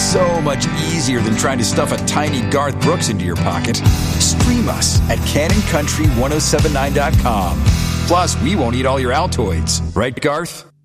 so much easier than trying to stuff a tiny Garth Brooks into your pocket. Stream us at CannonCountry1079.com. Plus, we won't eat all your Altoids. Right, Garth?